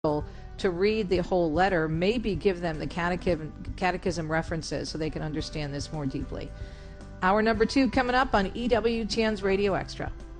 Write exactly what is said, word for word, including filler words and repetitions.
to read the whole letter, maybe give them the catechism, catechism references so they can understand this more deeply. Hour number two coming up on E W T N's Radio Extra.